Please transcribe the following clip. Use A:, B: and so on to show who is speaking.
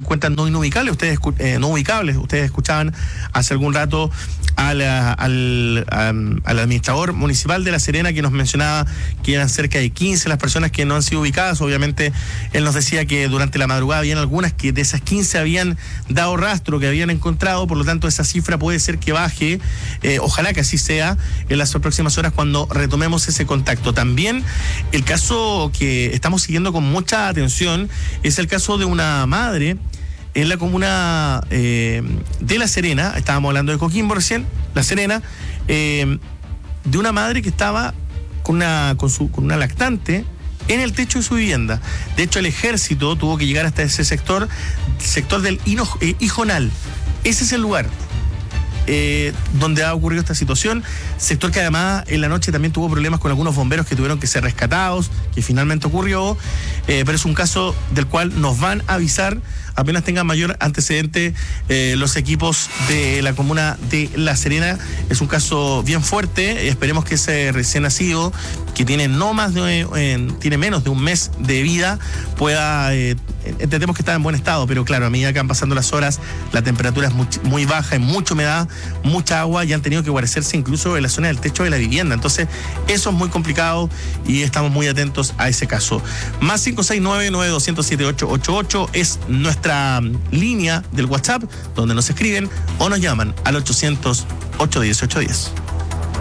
A: encuentran no inubicables. No ubicables. Ustedes escuchaban hace algún rato al administrador municipal de La Serena, que nos mencionaba que eran cerca de 15 las personas que no han sido ubicadas. Obviamente él nos decía que durante la madrugada habían algunas que de esas 15 habían dado rastro, que habían encontrado, por lo tanto esa cifra puede ser que baje, ojalá que así sea en las próximas horas cuando retomemos ese contacto. También el caso que estamos siguiendo con mucha atención es el caso de una madre en la comuna de La Serena. Estábamos hablando de Coquimbo recién, La Serena, de una madre que estaba con una lactante en el techo de su vivienda. De hecho, el ejército tuvo que llegar hasta ese sector del Ijonal. Ese es el lugar donde ha ocurrido esta situación, sector que además en la noche también tuvo problemas con algunos bomberos que tuvieron que ser rescatados, que finalmente ocurrió, pero es un caso del cual nos van a avisar apenas tengan mayor antecedente los equipos de la comuna de La Serena. Es un caso bien fuerte, esperemos que ese recién nacido, que tiene tiene menos de un mes de vida, pueda, entendemos que está en buen estado, pero claro, a medida que van pasando las horas, la temperatura es muy baja, hay mucha humedad, mucha agua, y han tenido que guarecerse incluso en la zona del techo de la vivienda. Entonces, eso es muy complicado y estamos muy atentos a ese caso. Más 569-9207-888 es nuestra línea del WhatsApp, donde nos escriben o nos llaman al 800-810-810.